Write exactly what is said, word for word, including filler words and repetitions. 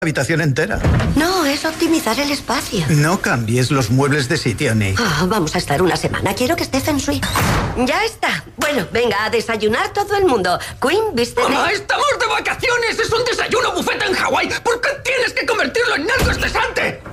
habitación entera. No, es optimizar el espacio. No cambies los muebles de sitio, Nick. Ah, vamos a estar una semana. Quiero que esté feng shui. Ya está. Bueno, venga, a desayunar todo el mundo. Queen, ¿viste? ¡Mamá, estamos de vacaciones! ¡Es un desayuno bufete en Hawái! ¿Por qué tienes que convertirlo en algo estresante?